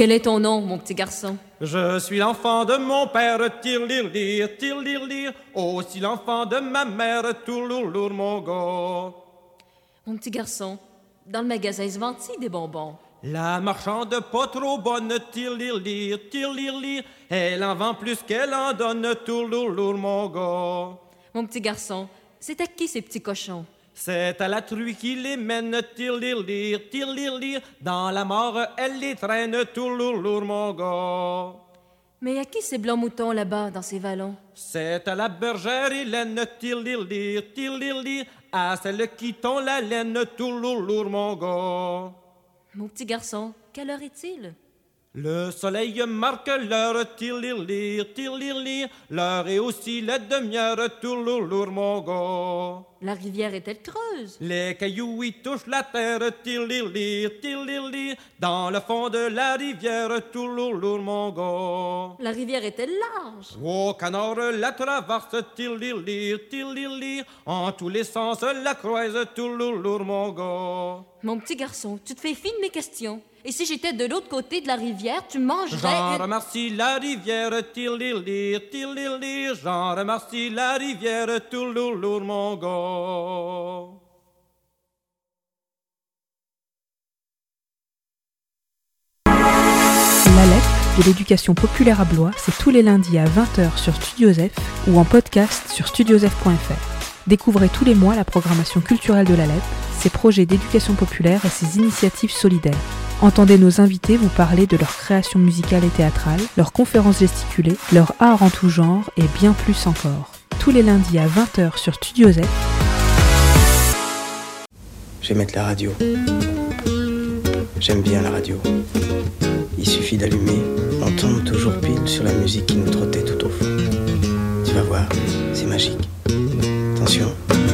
Quel est ton nom, mon petit garçon? Je suis l'enfant de mon père, tir-lir-lir, aussi l'enfant de ma mère, toulourlour mon gars. Mon petit garçon, dans le magasin, se vend-il des bonbons? La marchande pas trop bonne, tir-lir-lir, elle en vend plus qu'elle en donne, toulourlour mon gars. Mon petit garçon, c'est à qui ces petits cochons? C'est à la truie qui les mène, tir-lir-lir, dans la mort elle les traîne, toulourlour mon gars. Mais à qui ces blancs moutons là-bas, dans ces vallons? C'est à la bergère Hélène, tir-lir-lir, à celle qui tond la laine, toulourlour mon gars. Mon petit garçon, quelle heure est-il? Le soleil marque l'heure, tir-lir-lir, l'heure est aussi la demi-heure, toulourlour mon gars. La rivière est-elle creuse? Les cailloux y touchent la terre, tir-lir-lir, dans le fond de la rivière, toulourlour mon gars. La rivière est-elle large? Au canard la traverse, tir-lir-lir, en tous les sens la croise, toulourlour mon gars. Mon petit garçon, tu te fais fi de mes questions. Et si j'étais de l'autre côté de la rivière, tu mangerais... J'en remercie la rivière, tir-lir-lir, j'en remercie la rivière, toulourlour mon gars. La lettre de l'éducation populaire à Blois, c'est tous les lundis à 20h sur Studio Zef ou en podcast sur studiozef.fr. Découvrez tous les mois la programmation culturelle de la LEP, ses projets d'éducation populaire et ses initiatives solidaires. Entendez nos invités vous parler de leurs créations musicales et théâtrales, leurs conférences gesticulées, leur art en tout genre et bien plus encore. Tous les lundis à 20h sur Studio Z. Je vais mettre la radio. J'aime bien la radio. Il suffit d'allumer, on tombe toujours pile sur la musique qui nous trottait tout au fond. Tu vas voir, c'est magique. Attention.